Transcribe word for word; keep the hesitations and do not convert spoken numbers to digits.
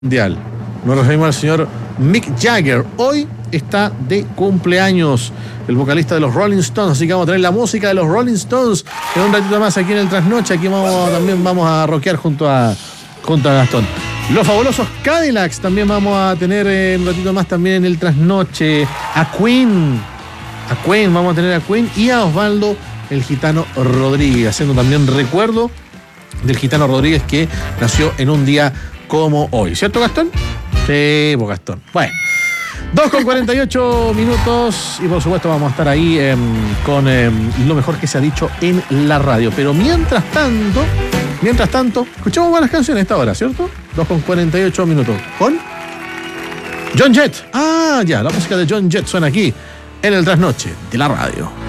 mundial. Nos referimos al señor Mick Jagger. Hoy está de cumpleaños el vocalista de los Rolling Stones, así que vamos a tener la música de los Rolling Stones en un ratito más aquí en el Trasnoche. Aquí vamos, también vamos a rockear junto a, junto a Gastón. Los fabulosos Cadillacs también vamos a tener eh, un ratito más también en el Trasnoche. A Queen, a Queen, vamos a tener a Queen y a Osvaldo el Gitano Rodríguez, haciendo también recuerdo del Gitano Rodríguez que nació en un día como hoy, ¿cierto, Gastón? Sí, pues Gastón. Bueno, dos con cuarenta y ocho minutos y por supuesto vamos a estar ahí eh, con eh, lo mejor que se ha dicho en la radio. Pero mientras tanto, mientras tanto, escuchamos buenas canciones a esta hora, ¿cierto? dos con cuarenta y ocho minutos. ¿Con? John Jett. Ah, ya, la música de John Jett suena aquí en el Trasnoche de la radio.